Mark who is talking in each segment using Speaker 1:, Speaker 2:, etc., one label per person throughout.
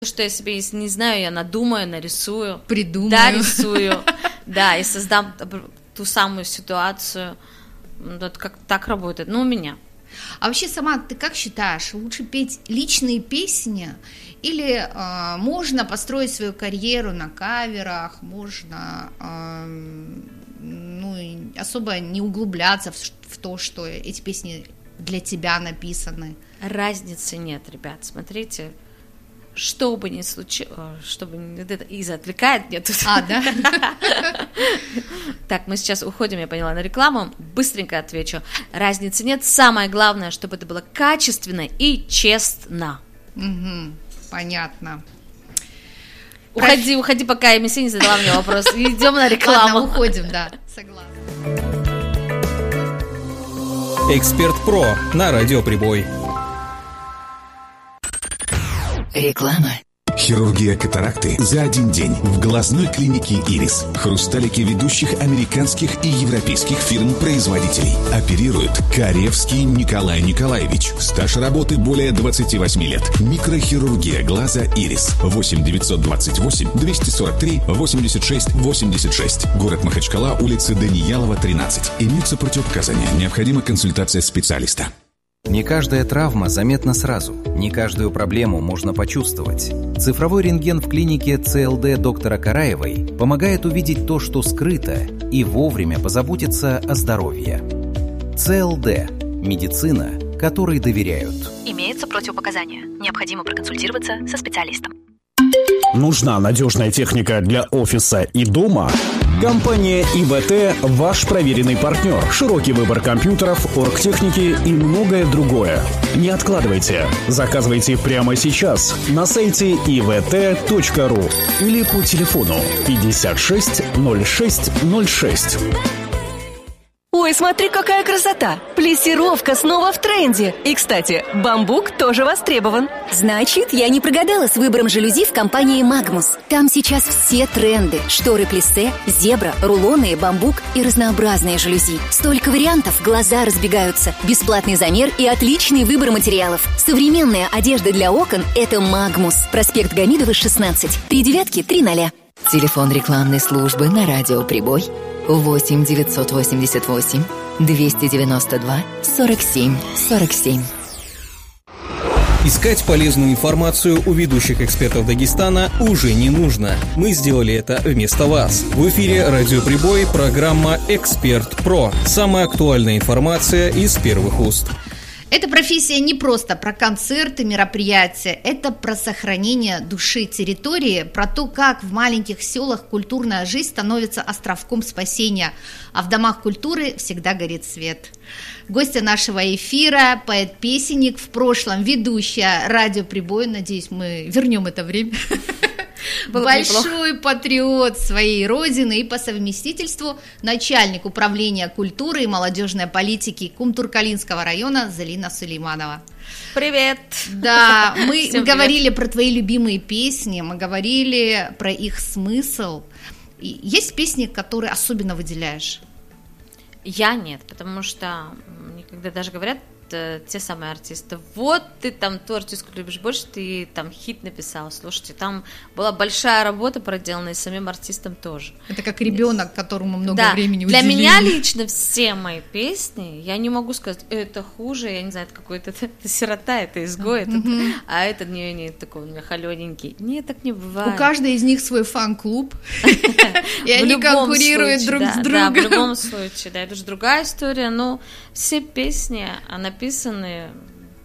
Speaker 1: что я себе, если не знаю, я надумаю, нарисую.
Speaker 2: Придумаю.
Speaker 1: Да, рисую. Да, и создам ту самую ситуацию. Это как так работает. Ну, у меня.
Speaker 2: А вообще сама ты как считаешь, лучше петь личные песни или можно построить свою карьеру на каверах, можно особо не углубляться в то, что эти песни для тебя написаны?
Speaker 1: Разницы нет, ребят, смотрите. Что бы ни случилось, это Иза отвлекает меня тут.
Speaker 2: Да?
Speaker 1: Так, мы сейчас уходим, я поняла, на рекламу. Быстренько отвечу. Разницы нет. Самое главное, чтобы это было качественно и честно.
Speaker 2: Угу, понятно.
Speaker 1: Уходи, пока МС не задала мне вопрос. Идем на рекламу.
Speaker 2: Ладно, уходим, да, согласна.
Speaker 3: Эксперт Про на Радиоприбой.
Speaker 4: Реклама.
Speaker 5: Хирургия катаракты за один день в глазной клинике «Ирис». Хрусталики ведущих американских и европейских фирм-производителей. Оперирует Каревский Николай Николаевич. Стаж работы более 28 лет. Микрохирургия глаза «Ирис». 8 928 243 86 86. Город Махачкала, улица Даниялова, 13. Имеются противопоказания. Необходима консультация специалиста.
Speaker 3: Не каждая травма заметна сразу, не каждую проблему можно почувствовать. Цифровой рентген в клинике ЦЛД доктора Караевой помогает увидеть то, что скрыто, и вовремя позаботиться о здоровье. ЦЛД – медицина, которой доверяют.
Speaker 4: Имеются противопоказания. Необходимо проконсультироваться со специалистом.
Speaker 6: Нужна надежная техника для офиса и дома? Компания ИВТ – ваш проверенный партнер. Широкий выбор компьютеров, оргтехники и многое другое. Не откладывайте. Заказывайте прямо сейчас на сайте ivt.ru или по телефону 56 06 06.
Speaker 7: Ой, смотри, какая красота! Плессировка снова в тренде. И, кстати, бамбук тоже востребован.
Speaker 8: Значит, я не прогадала с выбором жалюзи в компании «Магмус». Там сейчас все тренды. Шторы плиссе, зебра, рулоны, бамбук и разнообразные жалюзи. Столько вариантов, глаза разбегаются. Бесплатный замер и отличный выбор материалов. Современная одежда для окон – это «Магмус». Проспект Гамидова, 16. 3930.
Speaker 4: Телефон рекламной службы на Радио Прибой 8 988 292 47 47.
Speaker 3: Искать полезную информацию у ведущих экспертов Дагестана уже не нужно. Мы сделали это вместо вас. В эфире Радиоприбой, программа «Эксперт Про». Самая актуальная информация из первых уст.
Speaker 2: Эта профессия не просто про концерты, мероприятия, это про сохранение души территории, про то, как в маленьких селах культурная жизнь становится островком спасения, а в домах культуры всегда горит свет. Гостья нашего эфира, поэт-песенник, в прошлом ведущая Радиоприбой, надеюсь, мы вернем это время. Большой патриот своей родины и по совместительству начальник управления культуры и молодежной политики Кумтуркалинского района Залина Сулейманова.
Speaker 1: Привет!
Speaker 2: Да, мы говорили про твои любимые песни, мы говорили про их смысл. И есть песни, которые особенно выделяешь?
Speaker 1: Я нет, потому что мне когда даже говорят те самые артисты, вот ты там ту артистку любишь больше, ты там хит написал, слушайте, там была большая работа проделана и самим артистам тоже.
Speaker 2: Это как ребенок, которому много времени уделили.
Speaker 1: Для меня лично все мои песни, я не могу сказать, это хуже, я не знаю, это какой-то это сирота, это изгой, а это не такой у меня холененький. Нет, так не бывает.
Speaker 2: У каждой из них свой фан-клуб, и они конкурируют друг с другом.
Speaker 1: Да, в любом случае, да, это же другая история, но все песни написаны,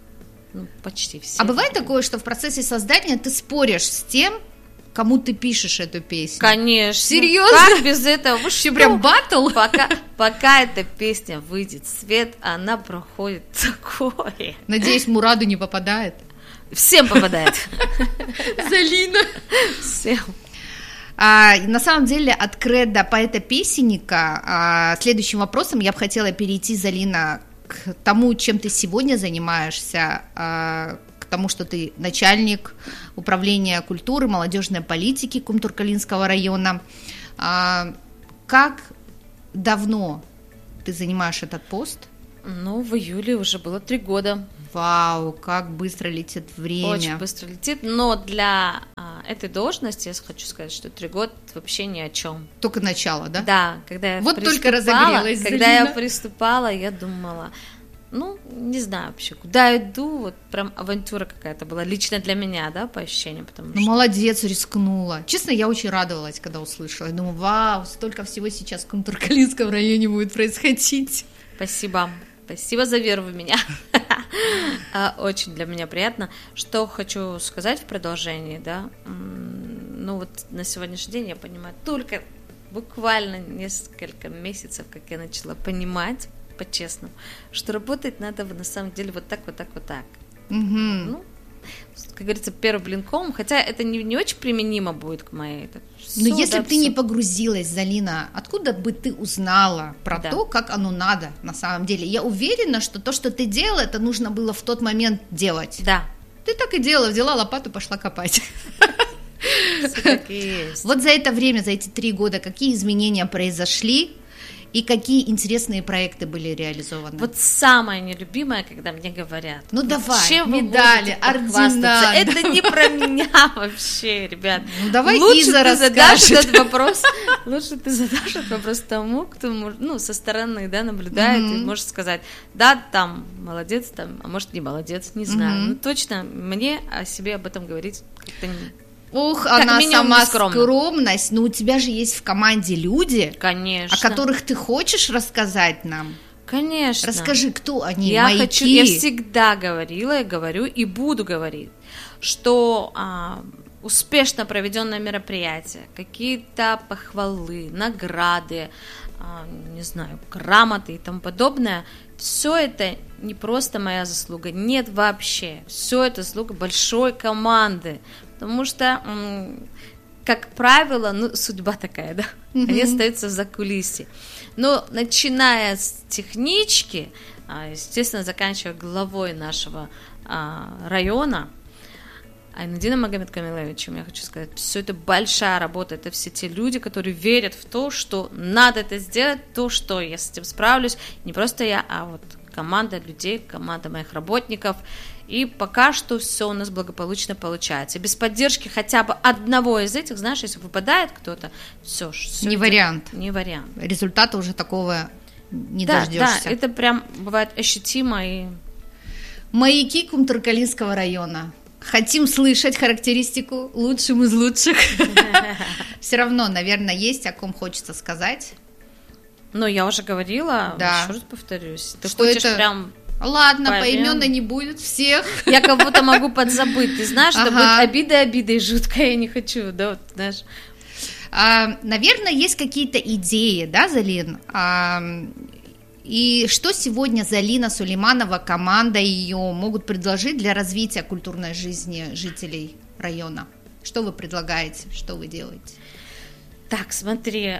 Speaker 1: почти все.
Speaker 2: А бывает такое, что в процессе создания ты споришь с тем, кому ты пишешь эту песню?
Speaker 1: Конечно.
Speaker 2: Серьезно?
Speaker 1: Как без этого? Вы
Speaker 2: что, прям баттл?
Speaker 1: Пока эта песня выйдет в свет, она проходит такое.
Speaker 2: Надеюсь, Мураду не попадает?
Speaker 1: Всем попадает.
Speaker 2: Залина.
Speaker 1: Всем.
Speaker 2: На самом деле от кредо поэта-песенника следующим вопросом я бы хотела перейти, Залина, к тому, чем ты сегодня занимаешься, к тому, что ты начальник управления культуры, молодежной политики Кумтуркалинского района. Как давно ты занимаешь этот пост?
Speaker 1: В июле уже было 3 года.
Speaker 2: Вау, как быстро летит время.
Speaker 1: Очень быстро летит, но для этой должности я хочу сказать, что 3 года вообще ни о чем.
Speaker 2: Только начало, да?
Speaker 1: Да, когда я
Speaker 2: вот только разогрелась,
Speaker 1: когда я приступала, я думала, не знаю вообще, куда иду, вот прям авантюра какая-то была, лично для меня, да, по ощущениям, потому что...
Speaker 2: молодец, рискнула. Честно, я очень радовалась, когда услышала. Я думаю, вау, столько всего сейчас в Кумтуркалинском районе будет происходить.
Speaker 1: Спасибо за веру в меня. Очень для меня приятно. Что хочу сказать в продолжении, да, вот на сегодняшний день я понимаю, только буквально несколько месяцев, как я начала понимать, по-честному, что работать надо на самом деле вот так.
Speaker 2: Угу.
Speaker 1: Как говорится, первым блинком, хотя это не очень применимо будет к моей.
Speaker 2: Но если бы ты не погрузилась, Залина, откуда бы ты узнала про то, как оно надо на самом деле? Я уверена, что то, что ты делала, это нужно было в тот момент делать.
Speaker 1: Да.
Speaker 2: Ты так и делала, взяла лопату, пошла копать.
Speaker 1: Так и есть.
Speaker 2: Вот за это время, за эти 3 года, какие изменения произошли? И какие интересные проекты были реализованы?
Speaker 1: Вот самое нелюбимое, когда мне говорят.
Speaker 2: Давай,
Speaker 1: чем
Speaker 2: медали, ордена.
Speaker 1: Это не про меня вообще, ребят.
Speaker 2: Давай
Speaker 1: лучше
Speaker 2: Иза
Speaker 1: ты
Speaker 2: расскажет.
Speaker 1: Лучше ты задашь этот вопрос тому, кто со стороны, да, наблюдает и может сказать, да, там молодец, там, а может не молодец, не знаю. Точно мне о себе об этом говорить как-то не...
Speaker 2: Ох, она сама скромность, но у тебя же есть в команде люди,
Speaker 1: конечно,
Speaker 2: о которых ты хочешь рассказать нам.
Speaker 1: Конечно.
Speaker 2: Расскажи, кто они,
Speaker 1: я
Speaker 2: маяки.
Speaker 1: Я всегда говорила и говорю, и буду говорить, что успешно проведенное мероприятие, какие-то похвалы, награды, не знаю, грамоты и тому подобное, все это не просто моя заслуга, нет вообще, все это заслуга большой команды. Потому что, как правило, судьба такая, да, они остаются в закулисье. Но начиная с технички, естественно, заканчивая главой нашего района, Айнудином Магомедкамиловичем, я хочу сказать, все это большая работа, это все те люди, которые верят в то, что надо это сделать, то, что я с этим справлюсь, не просто я, а вот команда людей, команда моих работников. И пока что все у нас благополучно получается. Без поддержки хотя бы одного из этих, знаешь, если выпадает кто-то, все
Speaker 2: не вариант.
Speaker 1: Не вариант.
Speaker 2: Результата уже такого не дождешься.
Speaker 1: Да, это прям бывает ощутимо.
Speaker 2: Маяки Кумтуркалинского района. Хотим слышать характеристику лучшим из лучших. Все равно, наверное, есть о ком хочется сказать.
Speaker 1: Но я уже говорила, еще раз повторюсь. Ты хочешь прям...
Speaker 2: Ладно, поименно не будет всех.
Speaker 1: Я как будто могу подзабыть. Ты знаешь, что будет обидой жуткой, я не хочу, да, вот, знаешь.
Speaker 2: Наверное, есть какие-то идеи, да, Залин? И что сегодня Залина Сулейманова, команда ее могут предложить для развития культурной жизни жителей района? Что вы предлагаете, что вы делаете?
Speaker 1: Так, смотри,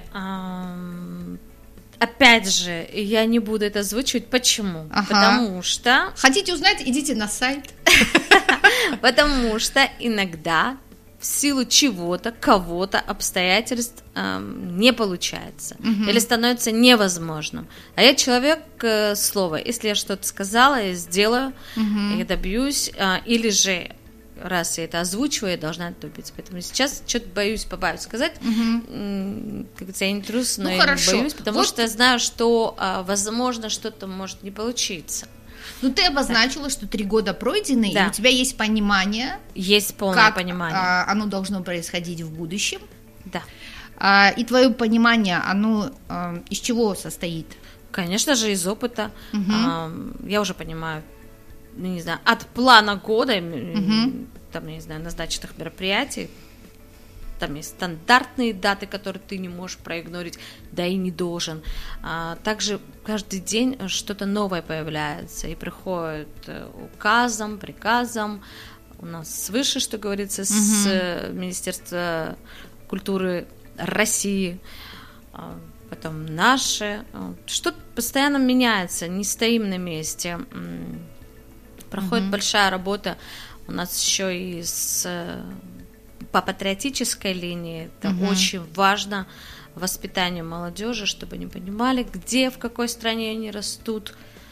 Speaker 1: опять же, я не буду это озвучивать. Почему? Потому что...
Speaker 2: Хотите узнать, идите на сайт.
Speaker 1: Потому что иногда в силу чего-то, кого-то, обстоятельств не получается. Или становится невозможным. А я человек слова. Если я что-то сказала, я сделаю, я добьюсь. Или же, раз я это озвучиваю, я должна это добиться. Поэтому сейчас что-то побоюсь сказать. Как говорится, я не трус, но я не боюсь, потому что я знаю, что, возможно, что-то может не получиться.
Speaker 2: Ну, ты обозначила, что 3 года пройдены, и у тебя есть понимание.
Speaker 1: Есть полное понимание.
Speaker 2: Как оно должно происходить в будущем.
Speaker 1: Да.
Speaker 2: И твое понимание, оно из чего состоит?
Speaker 1: Конечно же, из опыта. Я уже понимаю, не знаю, от плана года, там, не знаю, назначенных мероприятий. Там есть стандартные даты, которые ты не можешь проигнорить, да и не должен. Также каждый день что-то новое появляется и приходит указом, приказом. У нас свыше, что говорится, с Министерства культуры России, потом наши. Что-то постоянно меняется, не стоим на месте. Проходит большая работа у нас еще и по патриотической линии. Это очень важно, воспитанию молодежи, чтобы они понимали, где, в какой стране они растут,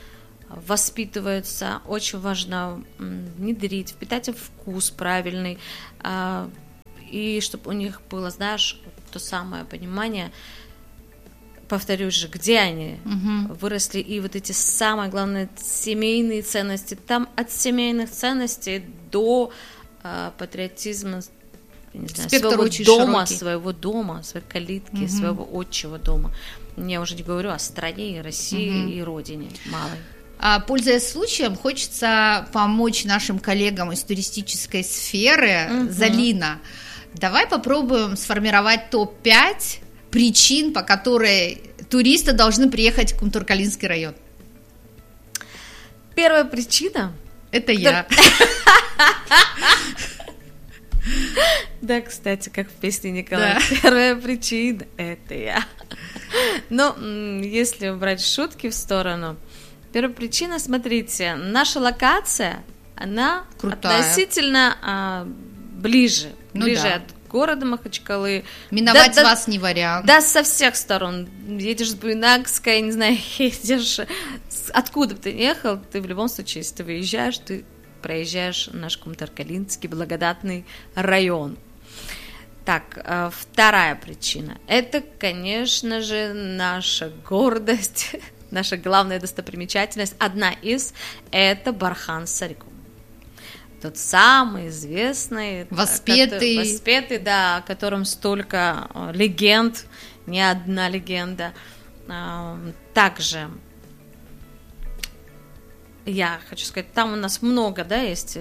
Speaker 1: воспитываются, очень важно внедрить, впитать им вкус правильный, и чтобы у них было, знаешь, то самое понимание, повторюсь же, где они выросли, и вот эти самые главные семейные ценности, там от семейных ценностей до патриотизма, не знаю, своего дома, своей калитки, своего отчего дома. Я уже не говорю о стране, и России, и родине малой.
Speaker 2: Пользуясь случаем, хочется помочь нашим коллегам из туристической сферы. Залина, давай попробуем сформировать топ-5 причин, по которой туристы должны приехать в Кумтуркалинский район.
Speaker 1: Первая причина...
Speaker 2: Это я.
Speaker 1: Да, кстати, как в песне Николая. Первая причина – это я. Но если убрать шутки в сторону, первая причина, смотрите, наша локация, она крутая, относительно ближе от города Махачкалы.
Speaker 2: Миновать вас не вариант.
Speaker 1: Да, со всех сторон. Едешь с Буйнакской, не знаю, едешь... Откуда бы ты ни ехал, ты в любом случае, если ты выезжаешь, ты проезжаешь наш Кумтуркалинский благодатный район. Так, вторая причина. Это, конечно же, наша гордость, наша главная достопримечательность. Одна из – это Бархан Сарикум. Тот самый известный, воспетый, да, о котором столько легенд, не одна легенда. Также я хочу сказать, там у нас много, да, есть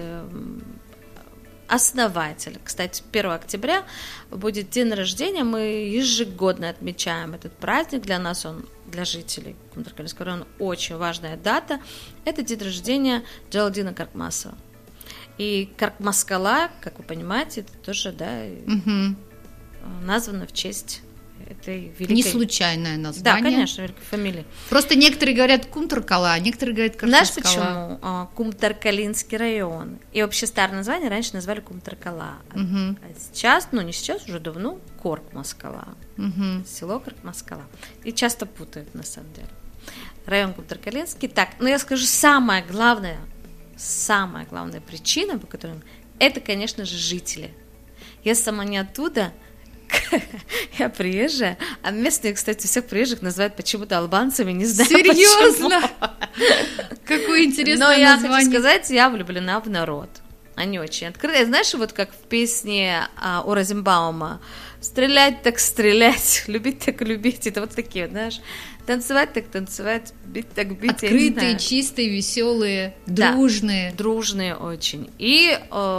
Speaker 1: основателей. Кстати, 1 октября будет день рождения, мы ежегодно отмечаем этот праздник. Для нас он, для жителей Кумтуркалинского района, очень важная дата. Это день рождения Джалалдина Каркмасова. И Каркмаскала, как вы понимаете, это тоже, да, названо в честь этой великой...
Speaker 2: Не случайное название.
Speaker 1: Да, конечно, великой фамилии.
Speaker 2: Просто некоторые говорят Кумтуркала, а некоторые говорят Каркмаскала.
Speaker 1: Знаешь почему? Кумтуркалинский район. И вообще старое название раньше назвали Кумтуркала. А сейчас, не сейчас, уже давно, Коркмаскала. Село Коркмаскала. И часто путают, на самом деле. Район Кумтуркалинский. Так, я скажу самая главная причина, по которой это, конечно же, жители. Я сама не оттуда, я приезжая, а местные, кстати, всех приезжих называют почему-то албанцами, не знаю
Speaker 2: Серьезно?
Speaker 1: Почему.
Speaker 2: Какое интересное
Speaker 1: название. Но
Speaker 2: название.
Speaker 1: Я хочу сказать, я влюблена в народ. Они очень открыты. Знаешь, вот как в песне у Розенбаума «Стрелять так стрелять, любить так любить». Это вот такие, знаешь, танцевать так танцевать, бить так бить.
Speaker 2: Открытые, чистые, веселые, дружные.
Speaker 1: Да, дружные очень. И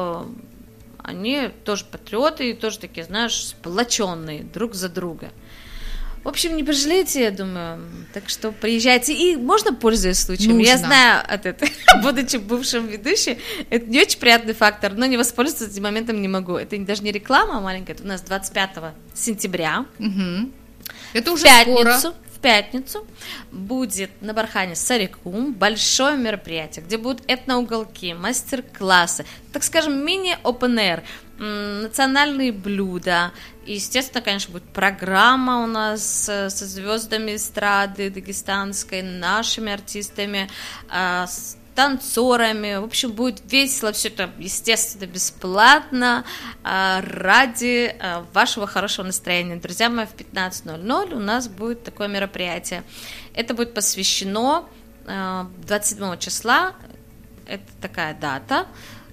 Speaker 1: они тоже патриоты, и тоже такие, знаешь, сплоченные друг за друга. В общем, не пожалейте, я думаю. Так что приезжайте. И можно, пользуясь случаем, я знаю, будучи бывшим ведущей, это не очень приятный фактор, но не воспользоваться этим моментом не могу. Это даже не реклама маленькая, это у нас 25 сентября.
Speaker 2: Это уже скоро.
Speaker 1: В пятницу будет на Бархане Сарикум большое мероприятие, где будут этноуголки, мастер-классы, так скажем, мини-open-air, национальные блюда. И, естественно, конечно, будет программа у нас со звездами эстрады дагестанской, нашими артистами, с танцорами. В общем, будет весело, все это, естественно, бесплатно, ради вашего хорошего настроения. Друзья мои, в 15:00 у нас будет такое мероприятие. Это будет посвящено 27 числа, это такая дата,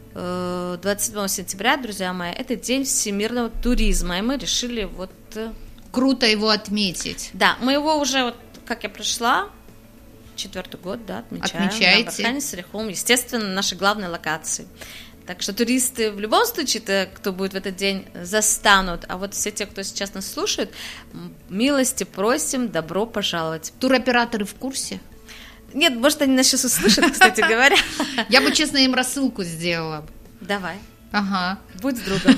Speaker 1: 27 сентября, друзья мои, это день всемирного туризма, и мы решили вот...
Speaker 2: Круто его отметить.
Speaker 1: Да, мы его уже, вот, как я пришла, 4-й год, да, отмечаем.
Speaker 2: Отмечаете.
Speaker 1: На Бархане Сарикум, естественно, наши главные локации. Так что туристы в любом случае, кто будет в этот день, застанут. А вот все те, кто сейчас нас слушает, милости просим, добро пожаловать.
Speaker 2: Туроператоры в курсе?
Speaker 1: Нет, может, они нас сейчас услышат, кстати говоря.
Speaker 2: Я бы, честно, им рассылку сделала.
Speaker 1: Давай.
Speaker 2: Ага.
Speaker 1: Будь с другом.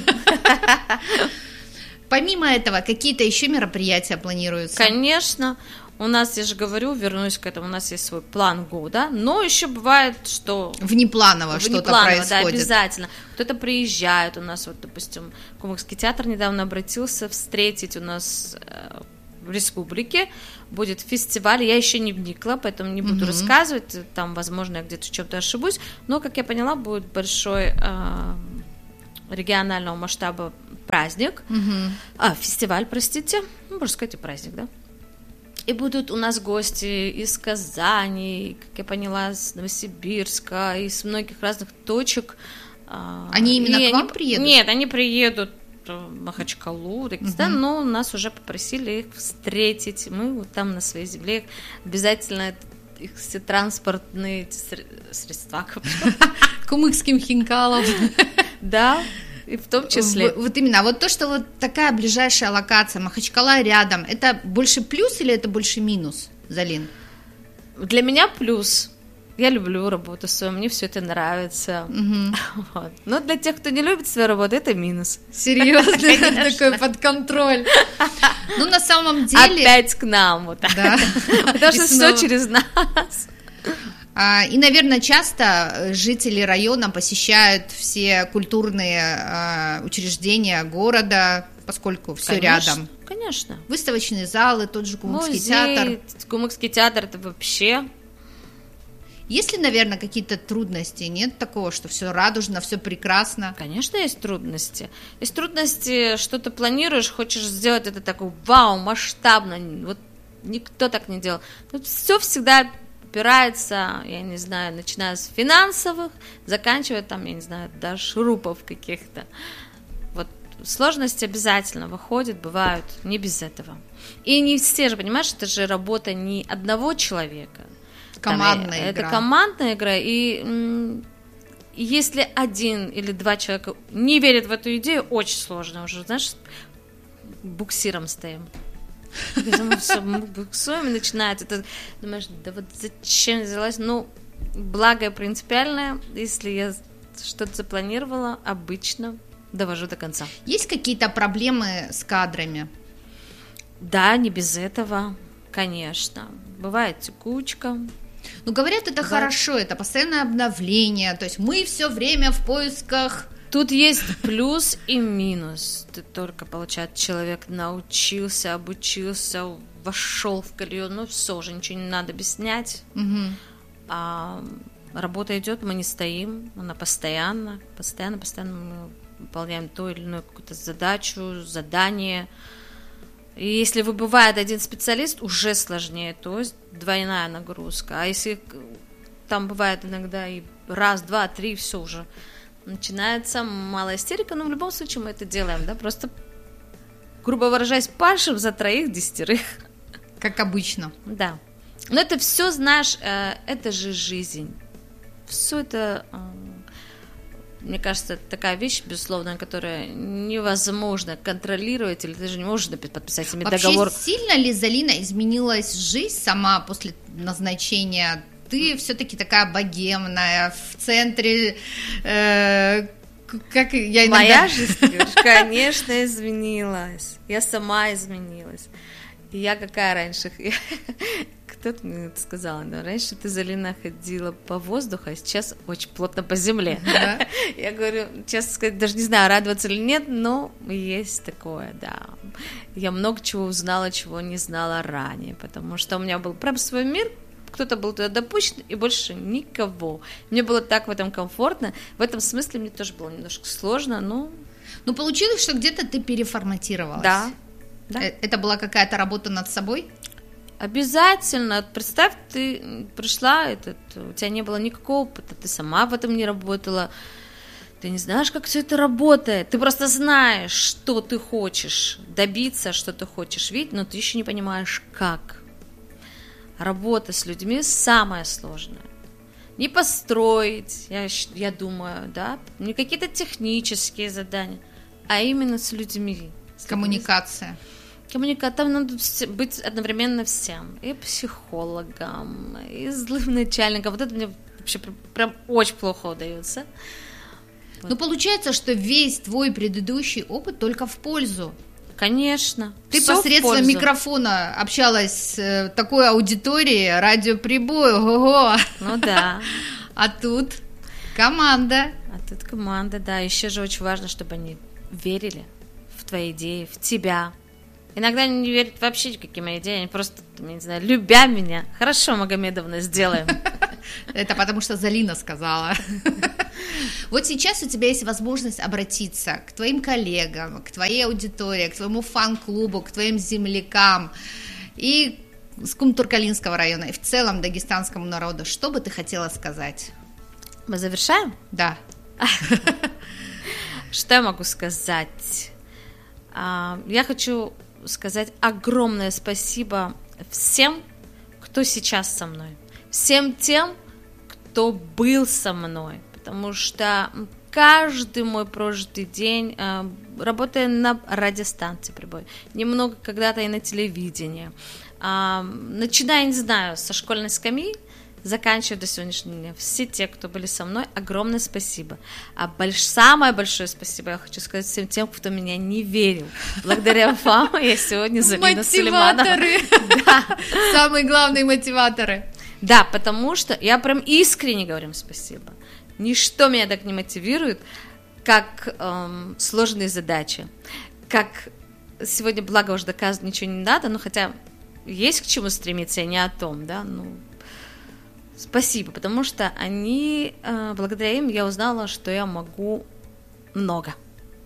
Speaker 2: Помимо этого, какие-то еще мероприятия планируются?
Speaker 1: Конечно. У нас, я же говорю, вернусь к этому, у нас есть свой план года, но еще бывает, что...
Speaker 2: Внепланово что-то происходит.
Speaker 1: Да, обязательно. Кто-то приезжает у нас, вот, допустим, Кумыкский театр недавно обратился встретить у нас в республике будет фестиваль. Я еще не вникла, поэтому не буду рассказывать. Там, возможно, я где-то в чем-то ошибусь. Но, как я поняла, будет большой регионального масштаба праздник. Фестиваль, простите. Ну, можно сказать, и праздник, да? И будут у нас гости из Казани, как я поняла, из Новосибирска, из многих разных точек.
Speaker 2: Они именно к вам приедут?
Speaker 1: Нет, они приедут в Махачкалу, Дагестан, но нас уже попросили их встретить. Мы вот там на своей земле обязательно их все транспортные средства.
Speaker 2: Кумыкским хинкалом.
Speaker 1: Да. И в том числе.
Speaker 2: Вот именно. Вот то, что вот такая ближайшая локация, Махачкала рядом, это больше плюс или это больше минус, Залин?
Speaker 1: Для меня плюс. Я люблю работу свою, мне все это нравится. Вот. Но для тех, кто не любит свою работу, это минус.
Speaker 2: Серьезно? Такой под контроль. Ну, на самом деле...
Speaker 1: Опять к нам. Вот так.
Speaker 2: Да.
Speaker 1: Потому что все через нас.
Speaker 2: И, наверное, часто жители района посещают все культурные учреждения города, поскольку все рядом.
Speaker 1: Конечно.
Speaker 2: Выставочные залы, тот же Кумыкский театр.
Speaker 1: Кумыкский театр, это вообще...
Speaker 2: Есть ли, наверное, какие-то трудности? Нет такого, что все радужно, все прекрасно?
Speaker 1: Конечно, есть трудности. Есть трудности, что ты планируешь, хочешь сделать это такое вау, масштабно. Вот никто так не делал. Тут все всегда опирается, я не знаю, начиная с финансовых, заканчивая там, я не знаю, до шурупов каких-то. Вот сложности обязательно выходят, бывают, не без этого. И не все же, понимаешь, это же работа не одного человека.
Speaker 2: Командная игра.
Speaker 1: Это командная игра, и если один или два человека не верят в эту идею, очень сложно уже, знаешь, буксиром стоим. Мы буксуем, и начинается. Ты думаешь, да вот зачем взялась? Ну, благо принципиальное, если я что-то запланировала, обычно довожу до конца.
Speaker 2: Есть какие-то проблемы с кадрами?
Speaker 1: Да, не без этого, конечно. Бывает текучка.
Speaker 2: Ну, говорят, это хорошо, это постоянное обновление, то есть мы все время в поисках.
Speaker 1: Тут есть плюс и минус. Ты только, получается, человек научился, обучился, вошел в колею, ну все, уже ничего не надо объяснять. А работа идет, мы не стоим, она постоянно мы выполняем ту или иную какую-то задачу, задание. И если выбывает один специалист, уже сложнее, то есть двойная нагрузка. А если там бывает иногда и раз, два, три, все уже начинается малая истерика, но в любом случае мы это делаем, да, просто, грубо выражаясь, пашем за 3-10.
Speaker 2: Как обычно.
Speaker 1: Да. Но это все, знаешь, это же жизнь. Все это... Мне кажется, такая вещь, безусловно, которая невозможно контролировать, или ты же не можешь подписать себе договор.
Speaker 2: Вообще, сильно ли, Залина, изменилась жизнь сама после назначения? Ты все-таки такая богемная, в центре... как я иногда...
Speaker 1: Моя жизнь, конечно, изменилась. Я сама изменилась. И я какая раньше... Кто-то мне это сказал, да, раньше ты, Залина, ходила по воздуху, а сейчас очень плотно по земле. Да. Я говорю, честно сказать, даже не знаю, радоваться или нет, но есть такое, да. Я много чего узнала, чего не знала ранее, потому что у меня был прям свой мир, кто-то был туда допущен, и больше никого. Мне было так в этом комфортно, в этом смысле мне тоже было немножко сложно, но...
Speaker 2: Ну, получилось, что где-то ты переформатировалась.
Speaker 1: Да.
Speaker 2: Это была какая-то работа над собой?
Speaker 1: Обязательно. Представь, ты пришла, у тебя не было никакого опыта, ты сама в этом не работала, ты не знаешь, как все это работает, ты просто знаешь, что ты хочешь добиться, что ты хочешь видеть, но ты еще не понимаешь, как. Работа с людьми самое сложное. Не построить, я думаю, да, не какие-то технические задания, а именно с людьми.
Speaker 2: Коммуникация.
Speaker 1: Там надо быть одновременно всем. И психологом, и злым начальником. Вот это мне вообще прям очень плохо удается.
Speaker 2: Вот. Ну, получается, что весь твой предыдущий опыт только в пользу.
Speaker 1: Конечно.
Speaker 2: Ты посредством микрофона общалась с такой аудиторией, радиоприбой, ого-го.
Speaker 1: Ну да.
Speaker 2: А тут команда.
Speaker 1: Да. Еще же очень важно, чтобы они верили в твои идеи, в тебя. Иногда они не верят вообще никакие мои идеи, они просто, я не знаю, любя меня. Хорошо, Магомедовна, сделаем.
Speaker 2: Это потому что Залина сказала. Вот сейчас у тебя есть возможность обратиться к твоим коллегам, к твоей аудитории, к твоему фан-клубу, к твоим землякам и с Кумтуркалинского района, и в целом дагестанскому народу. Что бы ты хотела сказать?
Speaker 1: Мы завершаем?
Speaker 2: Да.
Speaker 1: Что я могу сказать? Я хочу сказать огромное спасибо всем, кто сейчас со мной, всем тем, кто был со мной, потому что каждый мой прожитый день, работая на радиостанции «Прибой», немного когда-то и на телевидении, начиная, не знаю, со школьной скамьи, заканчивая до сегодняшнего дня, все те, кто были со мной, огромное спасибо. Самое большое спасибо я хочу сказать всем тем, кто меня не верил. Благодаря вам я сегодня Залина Сулейманова.
Speaker 2: Мотиваторы! Да, самые главные мотиваторы.
Speaker 1: Да, потому что я прям искренне говорю им спасибо. Ничто меня так не мотивирует, как сложные задачи. Как сегодня, благо, уже доказывать ничего не надо, но хотя есть к чему стремиться, я не о том, да, спасибо, потому что благодаря им я узнала, что я могу многое.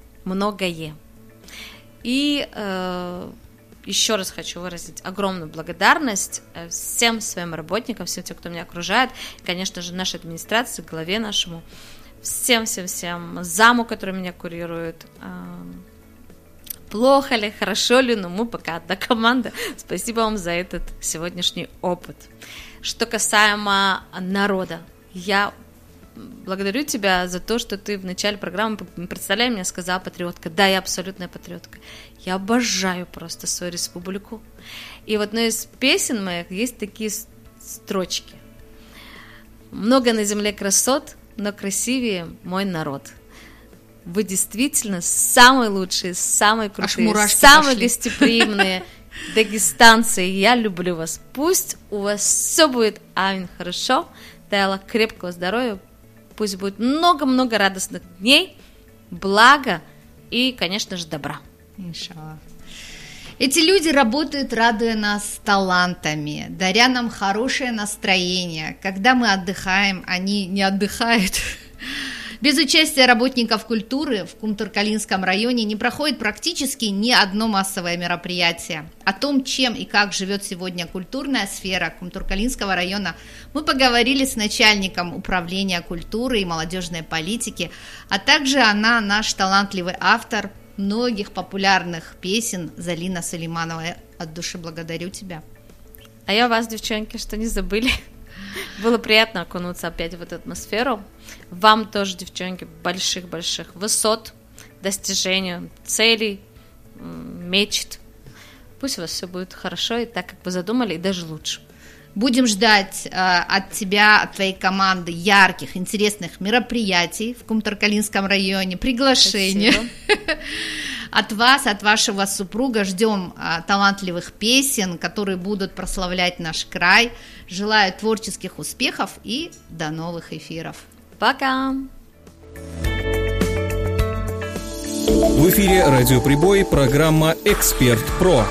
Speaker 1: И еще раз хочу выразить огромную благодарность всем своим работникам, всем тем, кто меня окружает, и, конечно же, нашей администрации, главе нашему, всем заму, который меня курирует. Плохо ли, хорошо ли, но мы пока одна команда. Спасибо вам за этот сегодняшний опыт. Что касаемо народа, я благодарю тебя за то, что ты в начале программы, представляя меня, сказала патриотка. Да, я абсолютная патриотка. Я обожаю просто свою республику. И в одной из песен моих есть такие строчки. Много на земле красот, но красивее мой народ. Вы действительно самые лучшие, самые крутые, самые гостеприимные дагестанцы. Я люблю вас. Пусть у вас все будет, аминь, хорошо. Дай Аллах крепкого здоровья. Пусть будет много-много радостных дней, блага и, конечно же, добра.
Speaker 2: Иншаллах. Эти люди работают, радуя нас талантами, даря нам хорошее настроение. Когда мы отдыхаем, они не отдыхают. Без участия работников культуры в Кумтуркалинском районе не проходит практически ни одно массовое мероприятие. О том, чем и как живет сегодня культурная сфера Кумтуркалинского района, мы поговорили с начальником управления культуры и молодежной политики, а также она наш талантливый автор многих популярных песен Залина Сулейманова. От души благодарю тебя.
Speaker 1: А я вас, девчонки, что не забыли. Было приятно окунуться опять в эту атмосферу. Вам тоже, девчонки, больших-больших высот, достижений, целей, мечт. Пусть у вас все будет хорошо и так, как вы задумали, и даже лучше.
Speaker 2: Будем ждать от тебя, от твоей команды ярких, интересных мероприятий в Кумтуркалинском районе, приглашения. От вас, от вашего супруга ждем талантливых песен, которые будут прославлять наш край. Желаю творческих успехов и до новых эфиров.
Speaker 1: Пока!
Speaker 6: В эфире «Радио Прибой», программа «Эксперт Про».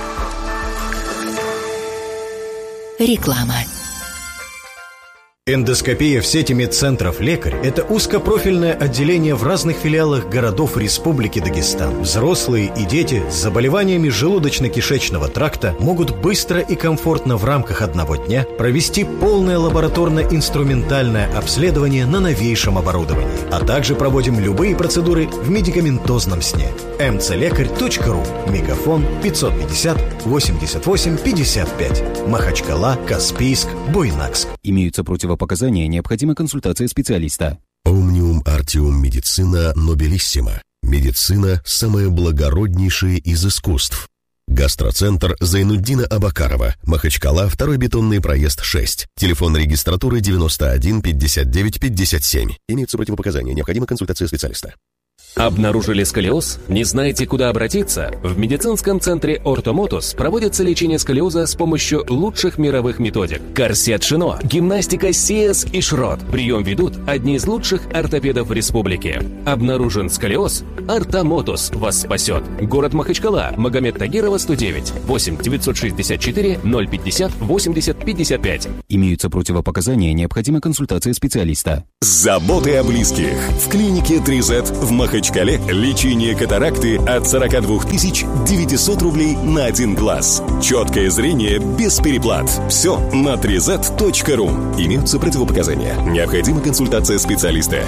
Speaker 8: Реклама.
Speaker 9: Эндоскопия в сети медцентров «Лекарь» – это узкопрофильное отделение в разных филиалах городов Республики Дагестан. Взрослые и дети с заболеваниями желудочно-кишечного тракта могут быстро и комфортно в рамках одного дня провести полное лабораторно-инструментальное обследование на новейшем оборудовании. А также проводим любые процедуры в медикаментозном сне. mcлекарь.ру. Мегафон 550 88 55. Махачкала, Каспийск, Буйнакск.
Speaker 3: Имеются противопоказания, необходима консультация специалиста.
Speaker 10: Omnium Artium Medicina Nobilissima. Медицина – самое благороднейшее из искусств. Гастроцентр Зайнуддина Абакарова. Махачкала, 2-й бетонный проезд 6. Телефон регистратуры 91 59 57. Имеются противопоказания, необходима консультация специалиста.
Speaker 11: Обнаружили сколиоз? Не знаете, куда обратиться? В медицинском центре «Ортомотус» проводится лечение сколиоза с помощью лучших мировых методик. Корсет Шино, гимнастика Сиэс и Шрот. Прием ведут одни из лучших ортопедов республики. Обнаружен сколиоз? «Ортомотус» вас спасет. Город Махачкала, Магомед Тагирова, 109, 8 964 050 80 55.
Speaker 3: Имеются противопоказания, необходима консультация специалиста.
Speaker 5: Заботы о близких. В клинике 3Z в Махачкале лечение катаракты от 42 900 рублей на один глаз. Четкое зрение без переплат. Все на 3z.ru. Имеются противопоказания. Необходима консультация специалиста.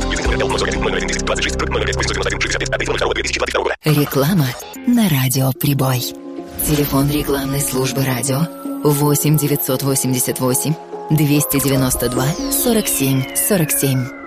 Speaker 12: Реклама на радио «Прибой». Телефон рекламной службы радио 8 988 292 47 47.